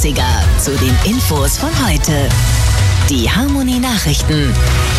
80er zu den Infos von heute. Die Harmony Nachrichten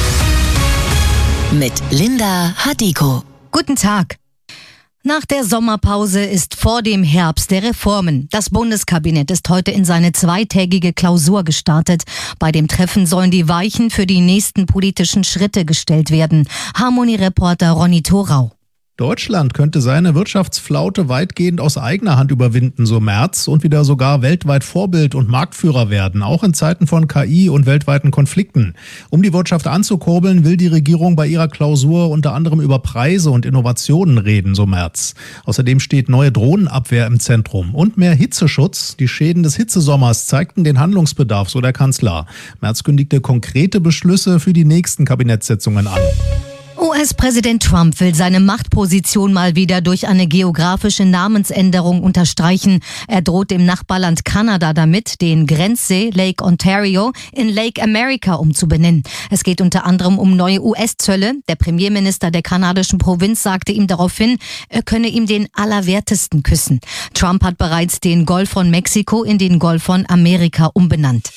mit Linda Hadiko. Guten Tag. Nach der Sommerpause ist vor dem Herbst der Reformen. Das Bundeskabinett ist heute in seine zweitägige Klausur gestartet. Bei dem Treffen sollen die Weichen für die nächsten politischen Schritte gestellt werden. Harmony-Reporter Ronny Thorau. Deutschland könnte seine Wirtschaftsflaute weitgehend aus eigener Hand überwinden, so Merz, und wieder sogar weltweit Vorbild und Marktführer werden, auch in Zeiten von KI und weltweiten Konflikten. Um die Wirtschaft anzukurbeln, will die Regierung bei ihrer Klausur unter anderem über Preise und Innovationen reden, so Merz. Außerdem steht neue Drohnenabwehr im Zentrum und mehr Hitzeschutz. Die Schäden des Hitzesommers zeigten den Handlungsbedarf, so der Kanzler. Merz kündigte konkrete Beschlüsse für die nächsten Kabinettssitzungen an. US-Präsident Trump will seine Machtposition mal wieder durch eine geografische Namensänderung unterstreichen. Er droht dem Nachbarland Kanada damit, den Grenzsee Lake Ontario in Lake America umzubenennen. Es geht unter anderem um neue US-Zölle. Der Premierminister der kanadischen Provinz sagte ihm daraufhin, er könne ihm den Allerwertesten küssen. Trump hat bereits den Golf von Mexiko in den Golf von Amerika umbenannt.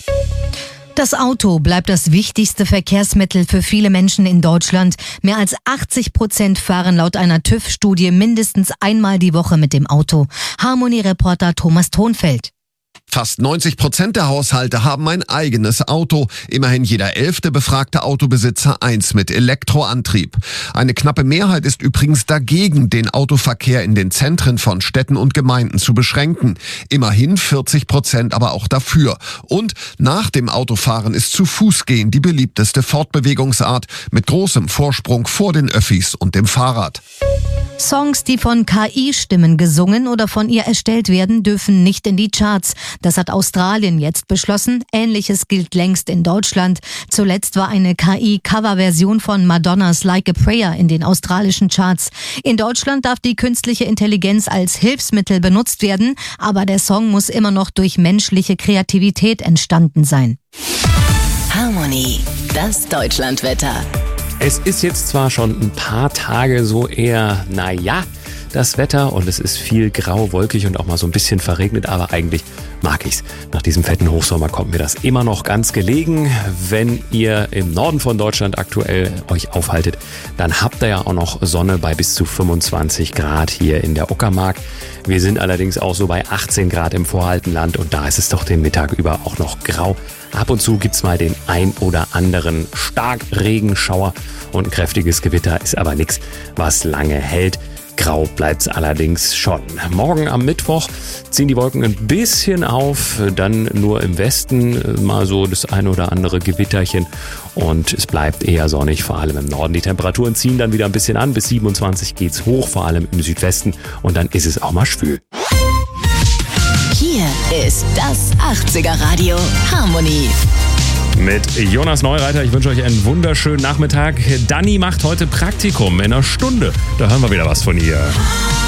Das Auto bleibt das wichtigste Verkehrsmittel für viele Menschen in Deutschland. Mehr als 80% fahren laut einer TÜV-Studie mindestens einmal die Woche mit dem Auto. Harmony-Reporter Thomas Thonfeld. Fast 90% der Haushalte haben ein eigenes Auto. Immerhin jeder 11. befragte Autobesitzer eins mit Elektroantrieb. Eine knappe Mehrheit ist übrigens dagegen, den Autoverkehr in den Zentren von Städten und Gemeinden zu beschränken. Immerhin 40% aber auch dafür. Und nach dem Autofahren ist zu Fuß gehen die beliebteste Fortbewegungsart mit großem Vorsprung vor den Öffis und dem Fahrrad. Songs, die von KI-Stimmen gesungen oder von ihr erstellt werden, dürfen nicht in die Charts. Das hat Australien jetzt beschlossen. Ähnliches gilt längst in Deutschland. Zuletzt war eine KI-Coverversion von Madonnas Like a Prayer in den australischen Charts. In Deutschland darf die künstliche Intelligenz als Hilfsmittel benutzt werden, aber der Song muss immer noch durch menschliche Kreativität entstanden sein. Harmony, das Deutschlandwetter. Es ist jetzt zwar schon ein paar Tage so eher, das Wetter und es ist viel grau, wolkig und auch mal so ein bisschen verregnet, aber eigentlich mag ich's. Nach diesem fetten Hochsommer kommt mir das immer noch ganz gelegen. Wenn ihr im Norden von Deutschland aktuell euch aufhaltet, dann habt ihr ja auch noch Sonne bei bis zu 25 Grad hier in der Uckermark. Wir sind allerdings auch so bei 18 Grad im Voralpenland und da ist es doch den Mittag über auch noch grau. Ab und zu gibt's mal den ein oder anderen Starkregenschauer und ein kräftiges Gewitter ist aber nichts, was lange hält. Grau bleibt's allerdings schon. Morgen am Mittwoch ziehen die Wolken ein bisschen auf, dann nur im Westen mal so das ein oder andere Gewitterchen und es bleibt eher sonnig, vor allem im Norden. Die Temperaturen ziehen dann wieder ein bisschen an, bis 27 geht's hoch, vor allem im Südwesten und dann ist es auch mal schwül. Hier ist das 80er Radio Harmony. Mit Jonas Neureiter, ich wünsche euch einen wunderschönen Nachmittag. Dani macht heute Praktikum in einer Stunde. Da hören wir wieder was von ihr.